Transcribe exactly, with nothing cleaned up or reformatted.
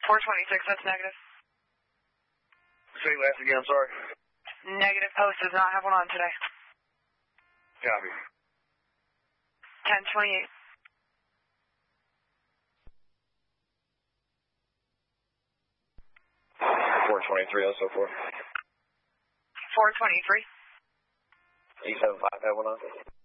four twenty-six, that's negative. Say last again, sorry. Negative, post does not have one on today. Copy. ten twenty-eight. four twenty-three, also four. four twenty-three. eight seven five, have one on.